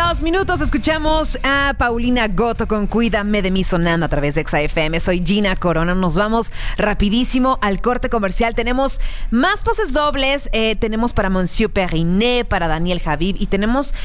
2 minutos escuchamos a Paulina Goto con Cuídame de mí sonando a través de Exa FM. Soy Gina Corona. Nos vamos rapidísimo al corte comercial. Tenemos más pases dobles. Tenemos para Monsieur Periné, para Daniel Javib y tenemos